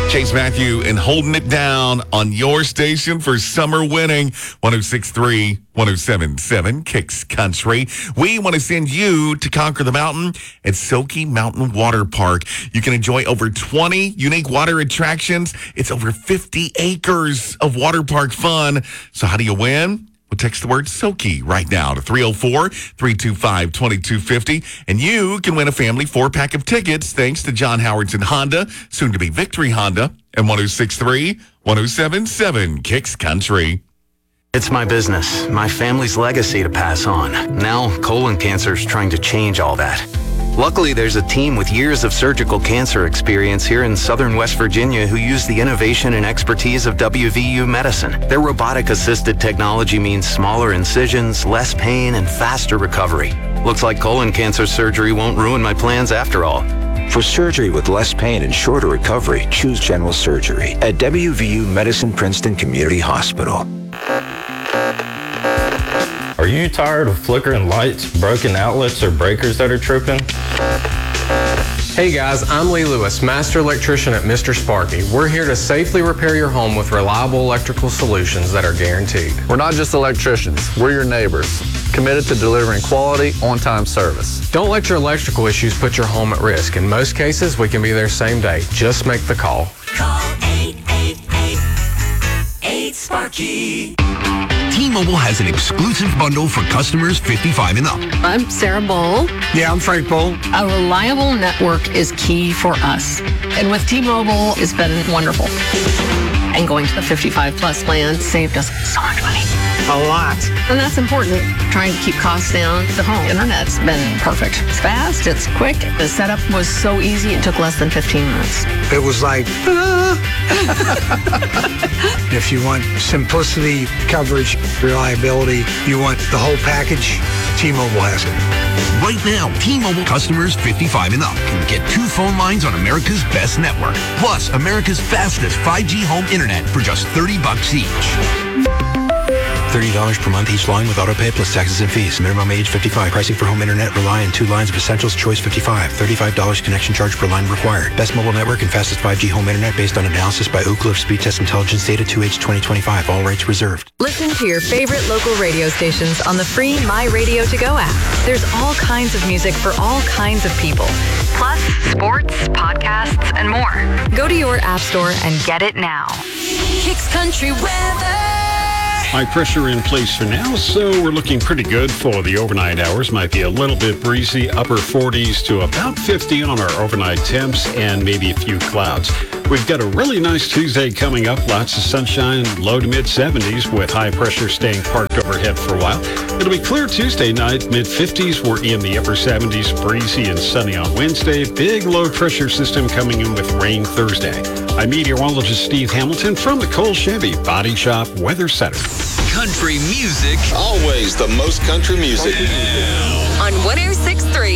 Chase Matthew and holding it down on your station for summer winning 106.3, 107.7 Kicks Country. We want to send you to conquer the mountain at Silky Mountain Water Park. You can enjoy over 20 unique water attractions. It's over 50 acres of water park fun. So how do you win? Well, text the word Silky right now to 304-325-2250. And you can win a family 4-pack of tickets thanks to John Howardson Honda, soon to be Victory Honda, and 106.3, 107.7 Kicks Country. It's my business, my family's legacy to pass on. Now, colon cancer is trying to change all that. Luckily, there's a team with years of surgical cancer experience here in southern West Virginia who use the innovation and expertise of WVU Medicine. Their robotic-assisted technology means smaller incisions, less pain, and faster recovery. Looks like colon cancer surgery won't ruin my plans after all. For surgery with less pain and shorter recovery, choose general surgery at WVU Medicine Princeton Community Hospital. Are you tired of flickering lights, broken outlets, or breakers that are tripping? Hey guys, I'm Lee Lewis, Master Electrician at Mr. Sparky. We're here to safely repair your home with reliable electrical solutions that are guaranteed. We're not just electricians, we're your neighbors, committed to delivering quality, on-time service. Don't let your electrical issues put your home at risk. In most cases, we can be there same day. Just make the call. Call 888-8-SPARKY. T-Mobile has an exclusive bundle for customers 55 and up. I'm Sarah Bowl. Yeah, I'm Frank Bowl. A reliable network is key for us. And with T-Mobile, it's been wonderful. And going to the 55 plus plan saved us so much money. A lot. And that's important. Trying to keep costs down. The home internet's been perfect. It's fast, it's quick. The setup was so easy, it took less than 15 minutes. It was like, If you want simplicity, coverage, reliability, you want the whole package, T-Mobile has it. Right now, T-Mobile customers 55 and up can get 2 phone lines on America's best network, plus America's fastest 5G home internet for just $30 each. $30 per month each line with autopay plus taxes and fees. Minimum age 55. Pricing for home internet rely on 2 lines of Essentials Choice 55. $35 connection charge per line required. Best mobile network and fastest 5G home internet based on analysis by Ookla Speed Test Intelligence data 2H 2025. All rates reserved. Listen to your favorite local radio stations on the free My Radio To Go app. There's all kinds of music for all kinds of people. Plus, sports, podcasts, and more. Go to your app store and get it now. Kicks Country weather. High pressure in place for now, so we're looking pretty good for the overnight hours. Might be a little bit breezy, upper 40s to about 50 on our overnight temps, and maybe a few clouds. We've got a really nice Tuesday coming up. Lots of sunshine, low to mid 70s with high pressure staying parked overhead for a while. It'll be clear Tuesday night, mid 50s. We're in the upper 70s, breezy and sunny on Wednesday. Big low pressure system coming in with rain Thursday. I'm meteorologist Steve Hamilton from the Cole Chevy Body Shop Weather Center. Country music. Always the most country music. On 106.3